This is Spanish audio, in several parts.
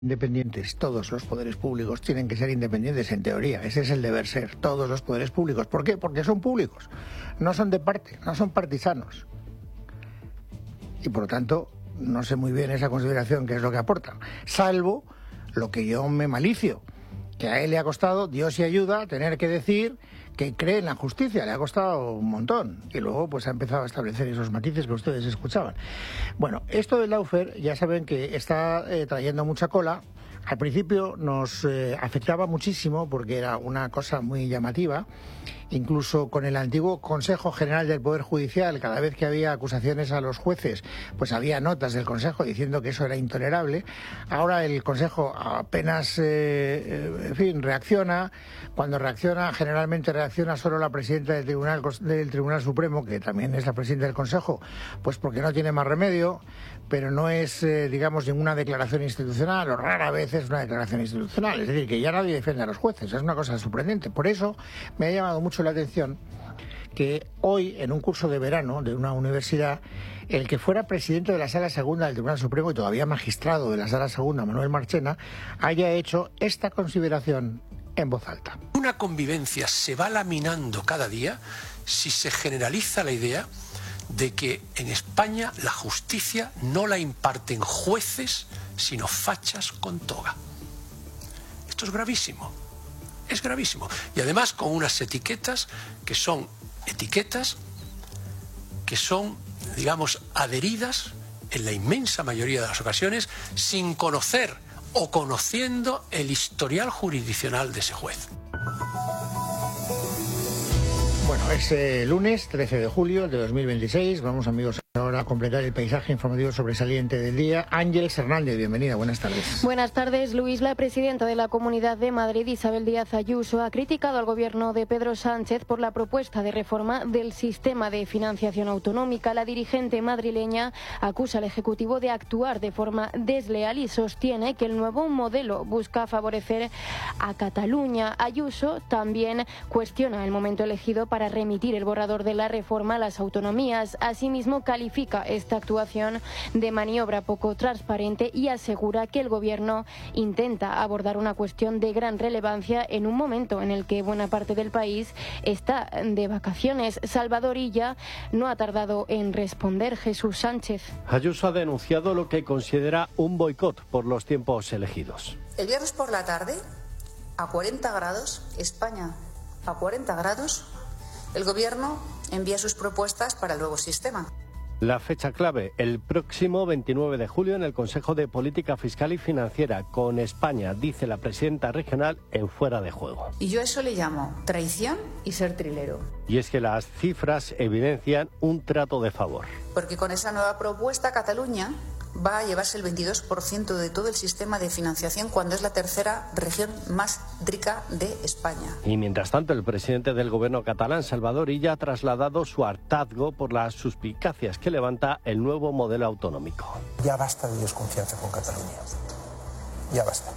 Independientes, todos los poderes públicos tienen que ser independientes en teoría, ese es el deber ser, todos los poderes públicos. ¿Por qué? Porque son públicos, no son de parte, no son partisanos. Y por lo tanto, no sé muy bien esa consideración qué es lo que aportan, salvo lo que yo me malicio, que a él le ha costado, Dios y ayuda, tener que decir que cree en la justicia, le ha costado un montón, y luego pues ha empezado a establecer esos matices que ustedes escuchaban. Bueno, esto del lawfare ya saben que está trayendo mucha cola. Al principio nos afectaba muchísimo porque era una cosa muy llamativa, incluso con el antiguo Consejo General del Poder Judicial, cada vez que había acusaciones a los jueces, pues había notas del Consejo diciendo que eso era intolerable. Ahora el Consejo apenas, reacciona. Cuando reacciona, generalmente reacciona solo la presidenta del Tribunal Supremo, que también es la presidenta del Consejo, pues porque no tiene más remedio, pero no es, ninguna declaración institucional, o rara vez es una declaración institucional. Es decir, que ya nadie defiende a los jueces, es una cosa sorprendente. Por eso me ha llamado mucho la atención que hoy, en un curso de verano de una universidad, el que fuera presidente de la Sala Segunda del Tribunal Supremo y todavía magistrado de la Sala Segunda, Manuel Marchena, haya hecho esta consideración en voz alta. Una convivencia se va laminando cada día si se generaliza la idea de que en España la justicia no la imparten jueces, sino fachas con toga. Esto es gravísimo. Es gravísimo. Y además con unas etiquetas que son, adheridas en la inmensa mayoría de las ocasiones sin conocer o conociendo el historial jurisdiccional de ese juez. Bueno, es lunes 13 de julio de 2026. Vamos, amigos, ahora a completar el paisaje informativo sobresaliente del día. Ángeles Hernández, bienvenida, buenas tardes. Buenas tardes, Luis. La presidenta de la Comunidad de Madrid, Isabel Díaz Ayuso, ha criticado al gobierno de Pedro Sánchez por la propuesta de reforma del sistema de financiación autonómica. La dirigente madrileña acusa al Ejecutivo de actuar de forma desleal y sostiene que el nuevo modelo busca favorecer a Cataluña. Ayuso también cuestiona el momento elegido para remitir el borrador de la reforma a las autonomías. Asimismo, califica esta actuación de maniobra poco transparente y asegura que el gobierno intenta abordar una cuestión de gran relevancia en un momento en el que buena parte del país está de vacaciones. Salvador Illa no ha tardado en responder. Jesús Sánchez. Ayuso ha denunciado lo que considera un boicot por los tiempos elegidos. El viernes por la tarde, a 40 grados, España a 40 grados, el Gobierno envía sus propuestas para el nuevo sistema. La fecha clave, el próximo 29 de julio en el Consejo de Política Fiscal y Financiera, con España, dice la presidenta regional, en fuera de juego. Y yo a eso le llamo traición y ser trilero. Y es que las cifras evidencian un trato de favor. Porque con esa nueva propuesta Cataluña va a llevarse el 22% de todo el sistema de financiación cuando es la tercera región más rica de España. Y mientras tanto, el presidente del gobierno catalán, Salvador Illa, ha trasladado su hartazgo por las suspicacias que levanta el nuevo modelo autonómico. Ya basta de desconfianza con Cataluña. Ya basta.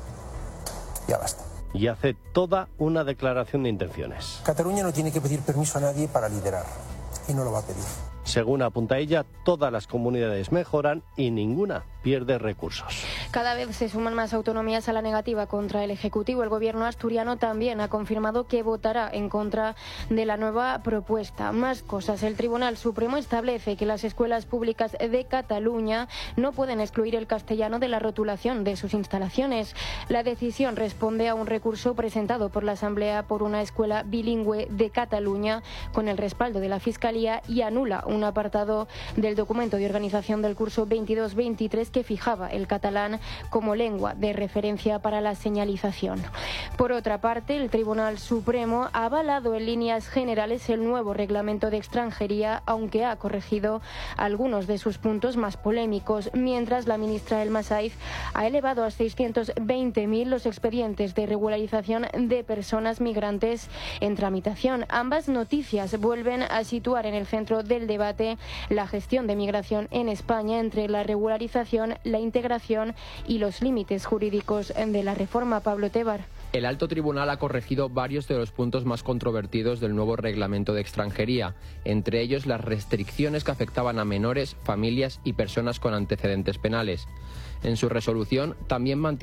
Ya basta. Y hace toda una declaración de intenciones. Cataluña no tiene que pedir permiso a nadie para liderar. Y no lo va a pedir. Según apunta ella, todas las comunidades mejoran y ninguna pierde recursos. Cada vez se suman más autonomías a la negativa contra el Ejecutivo. El gobierno asturiano también ha confirmado que votará en contra de la nueva propuesta. Más cosas. El Tribunal Supremo establece que las escuelas públicas de Cataluña no pueden excluir el castellano de la rotulación de sus instalaciones. La decisión responde a un recurso presentado por la Asamblea por una escuela bilingüe de Cataluña con el respaldo de la Fiscalía y anula un apartado del documento de organización del curso 22-23 que fijaba el catalán como lengua de referencia para la señalización. Por otra parte, el Tribunal Supremo ha avalado en líneas generales el nuevo reglamento de extranjería, aunque ha corregido algunos de sus puntos más polémicos, mientras la ministra Elma Saiz ha elevado a 620.000 los expedientes de regularización de personas migrantes en tramitación. Ambas noticias vuelven a situar en el centro del debate la gestión de migración en España entre la regularización, la integración y los límites jurídicos de la reforma. Pablo Tebar. El alto tribunal ha corregido varios de los puntos más controvertidos del nuevo reglamento de extranjería, entre ellos las restricciones que afectaban a menores, familias y personas con antecedentes penales. En su resolución también mantiene